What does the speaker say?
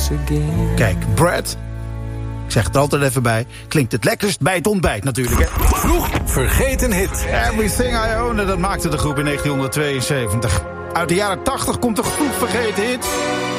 Kijk, Brad, ik zeg het er altijd even bij, klinkt het lekkerst bij het ontbijt natuurlijk, hè? Vroeg vergeten hit. Everything I Own, en dat maakte de groep in 1972. Uit de jaren 80 komt de vroeg vergeten hit